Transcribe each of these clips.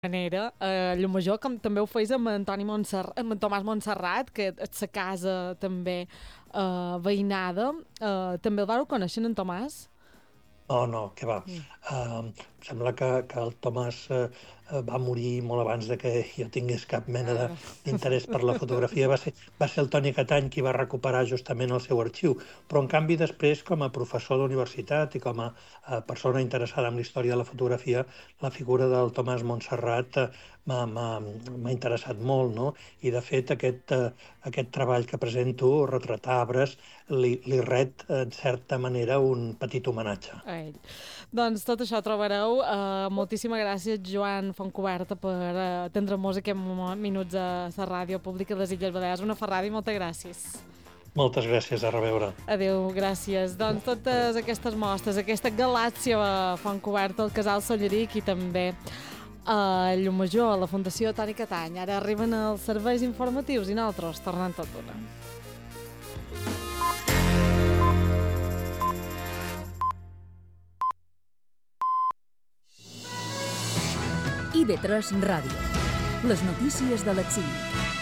manera, a Llumajor, com també ho feis amb en Tomàs Montserrat, que és la casa també veïnada. També el vau conèixer, en Tomàs? No, què va. Em sembla que el Tomàs va morir molt abans de que jo tingués cap mena d'interès per la fotografia. Va ser el Toni Catany qui va recuperar justament el seu arxiu, però en canvi després, com a professor d'universitat i com a persona interessada en la història de la fotografia, la figura del Tomàs Montserrat m'ha interessat molt, no? I de fet aquest treball que presento, Retratar arbres, li ret en certa manera un petit homenatge. A ell. Doncs tot això trobareu. Moltíssimes gràcies, Joan Fontcuberta, per atendre-nos aquests minuts a la ràdio pública de les Illes Balears. Una ferrada i moltes gràcies. Moltes gràcies, a reveure. Adéu, gràcies. Doncs totes aquestes mostres, aquesta galàxia a Fontcuberta, al Casal Solleric i també a Llumajor, a la Fundació Toni Catany. Ara arriben els serveis informatius i nosaltres tornem tot d'una. IB3 Ràdio. Les notícies de l'exili.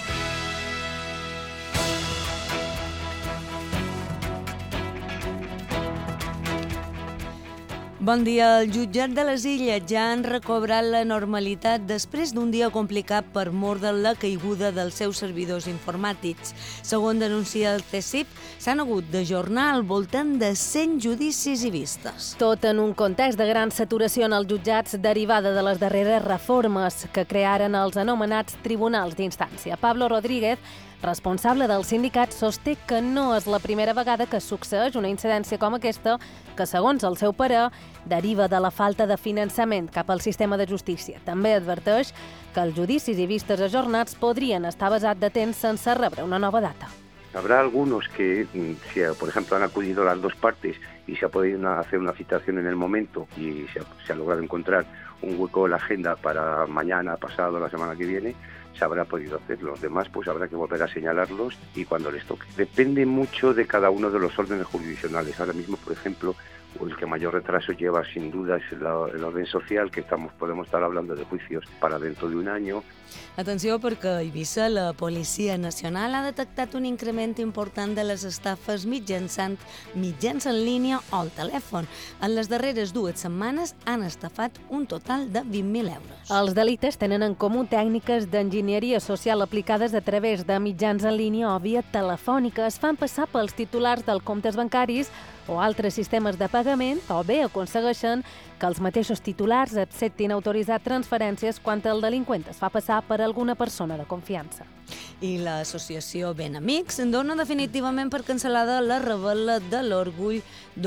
Bon dia. El jutjat de les Illes ja han recobrat la normalitat després d'un dia complicat per mor de la caiguda dels seus servidors informàtics. Segons denuncia el CSIP, s'han hagut d'ajornar al voltant de 100 judicis i vistes. Tot en un context de gran saturació en els jutjats derivada de les darreres reformes que crearen els anomenats tribunals d'instància. Pablo Rodríguez, responsable del sindicat, sosté que no és la primera vegada que succeeix una incidència com aquesta, que, segons el seu parer, deriva de la falta de finançament cap al sistema de justícia. També adverteix que els judicis i vistes ajornats podrien estar basats de temps sense rebre una nova data. Habrá algunos que, si por ejemplo han acudido las dos partes y se ha podido hacer una citación en el momento y se ha logrado encontrar un hueco en la agenda para mañana, pasado, la semana que viene, se habrá podido hacer. Los demás pues habrá que volver a señalarlos y cuando les toque. Depende mucho de cada uno de los órdenes jurisdiccionales. Ahora mismo, por ejemplo, el que mayor retraso lleva sin duda es el orden social, que podemos estar hablando de juicios para dentro de un año. Atenció, perquè a Eivissa la Policia Nacional ha detectat un increment important de les estafes mitjans en línia o al telèfon. En les darreres 2 setmanes han estafat un total de 20.000 euros. Els delictes tenen en comú tècniques d'enginyeria social aplicades a través de mitjans en línia o via telefònica. Es fan passar pels titulars dels comptes bancaris o altres sistemes de pagament, o bé aconsegueixen que els mateixos titulars acceptin autoritzar transferències quan el delinqüent es fa passar per alguna persona de confiança. I l'associació Ben Amics dona definitivament per cancel·lada la rebel·la de l'Orgull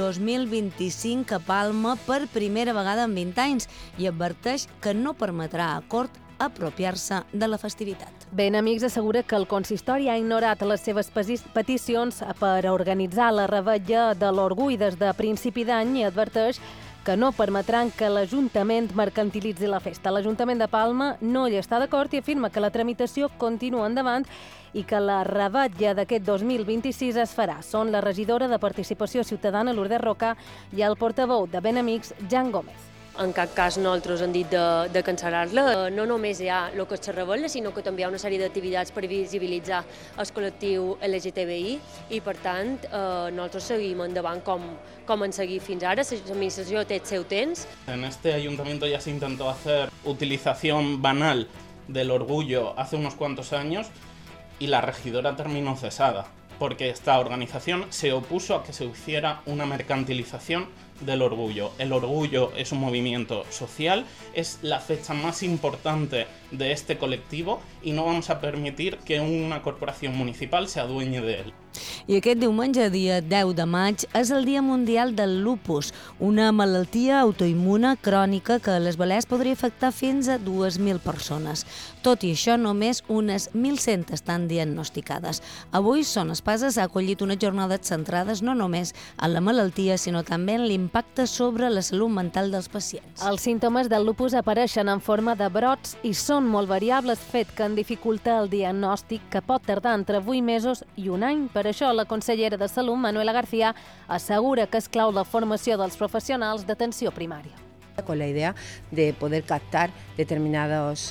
2025 a Palma per primera vegada en 20 anys i adverteix que no permetrà a Cort apropiar-se de la festivitat. Ben Amics assegura que el consistori ha ignorat les seves peticions per organitzar la revetlla de l'Orgull des de principi d'any i adverteix que no permetran que l'Ajuntament mercantilitzi la festa. L'Ajuntament de Palma no hi està d'acord i afirma que la tramitació continua endavant i que la revetlla d'aquest 2026 es farà. Són la regidora de Participació Ciutadana, Lourdes Roca, i el portaveu de Ben Amics, Jan Gómez. En cap cas nosaltres hem dit de cancel·lar-la. No només hi ha el que és la rebel·la, sinó que també hi ha una sèrie d'activitats per visibilitzar el col·lectiu LGTBI i, per tant, nosaltres seguim endavant com han seguit fins ara. L'administració té el seu temps. En este ayuntamiento ya se intentó hacer utilización banal del orgullo hace unos cuantos años y la regidora terminó cesada, porque esta organización se opuso a que se hiciera una mercantilización del orgullo. El orgullo es un movimiento social, es la fecha más importante de este colectivo y no vamos a permitir que una corporación municipal se adueñe de él. I aquest diumenge, dia 10 de maig, és el Dia Mundial del Lupus, una malaltia autoimmune crònica que a les Balears podria afectar fins a 2.000 persones. Tot i això, només unes 1.100 estan diagnosticades. Avui Son Espases ha acollit unes jornades centrades no només en la malaltia, sinó també en l'impacte sobre la salut mental dels pacients. Els símptomes del lupus apareixen en forma de brots i són molt variables, fet que en dificulta el diagnòstic, que pot tardar entre 8 mesos i un any. Per això, la consellera de Salut, Manuela García, assegura que és clau la formació dels professionals d'atenció primària. con la idea de poder captar determinados